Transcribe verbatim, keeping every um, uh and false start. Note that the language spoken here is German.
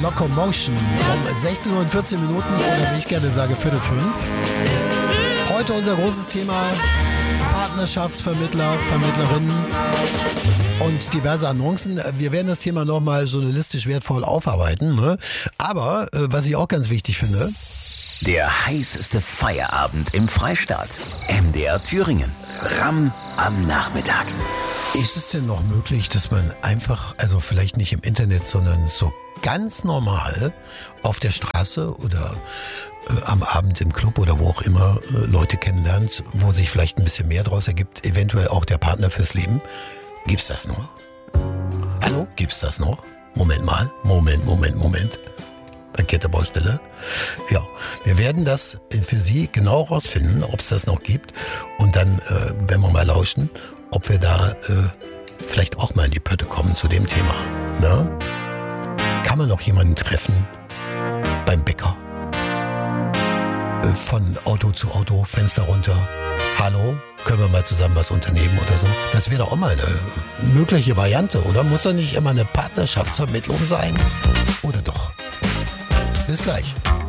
Locomotion um sechzehn Uhr und vierzehn Minuten oder wie ich gerne sage, Viertel fünf. Heute unser großes Thema Partnerschaftsvermittler, Vermittlerinnen und diverse Annoncen. Wir werden das Thema nochmal journalistisch wertvoll aufarbeiten. Ne? Aber äh, was ich auch ganz wichtig finde, der heißeste Feierabend im Freistaat. M D R Thüringen. Ram am Nachmittag. ist es denn noch möglich, dass man einfach, also vielleicht nicht im Internet, sondern so ganz normal auf der Straße oder äh, am Abend im Club oder wo auch immer äh, Leute kennenlernt, wo sich vielleicht ein bisschen mehr draus ergibt, eventuell auch der Partner fürs Leben? Gibt's das noch? Hallo? Gibt's das noch? Moment mal, Moment, Moment, Moment. Verkehrte Baustelle. Ja, wir werden das für Sie genau rausfinden, ob es das noch gibt. Und dann äh, werden wir mal lauschen, ob wir da äh, vielleicht auch mal in die Pötte kommen zu dem Thema. Ne? Kann man noch jemanden treffen beim Bäcker? Äh, von Auto zu Auto, Fenster runter. Hallo, können wir mal zusammen was unternehmen oder so? Das wäre doch auch mal eine mögliche Variante, oder? Muss doch nicht immer eine Partnerschaftsvermittlung sein? Oder doch? Bis gleich.